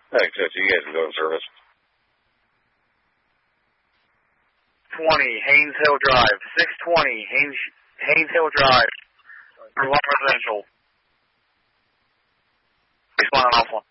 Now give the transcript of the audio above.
Thanks, you guys can go in service. 20, Haynes Hill Drive. 620, Haynes Hill Drive. Reservoir Residential. Respond on off one.